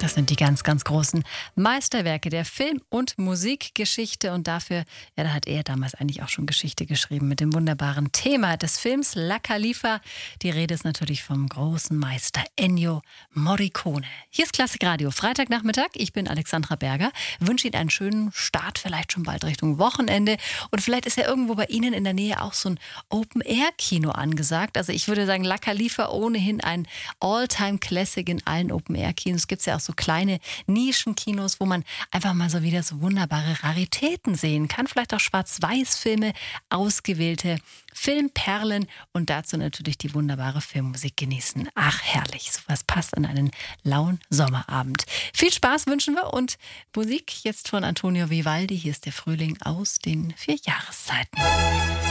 Das sind die ganz, ganz großen Meisterwerke der Film- und Musikgeschichte. Und dafür, ja, da hat er damals eigentlich auch schon Geschichte geschrieben mit dem wunderbaren Thema des Films La Califa. Die Rede ist natürlich vom großen Meister Ennio Morricone. Hier ist Klassikradio, Freitagnachmittag. Ich bin Alexandra Berger. Wünsche Ihnen einen schönen Start, vielleicht schon bald Richtung Wochenende. Und vielleicht ist ja irgendwo bei Ihnen in der Nähe auch so ein Open-Air-Kino angesagt. Also ich würde sagen, La Califa ohnehin ein All-Time-Classic in allen Open-Air-Kinos. Es gibt ja auch so kleine Nischenkinos, wo man einfach mal so wieder so wunderbare Raritäten sehen kann. Vielleicht auch Schwarz-Weiß-Filme, ausgewählte Filmperlen und dazu natürlich die wunderbare Filmmusik genießen. Ach, herrlich. Sowas passt an einen lauen Sommerabend. Viel Spaß wünschen wir und Musik jetzt von Antonio Vivaldi. Hier ist der Frühling aus den 4 Jahreszeiten.